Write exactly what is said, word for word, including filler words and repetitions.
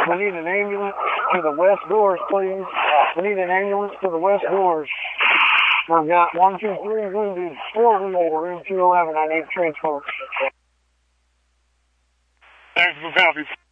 We need an ambulance to the west doors, please. We need an ambulance to the west doors. I've got one, two, three wounded, four wounded, room two eleven. I need transfer. Thanks for copy.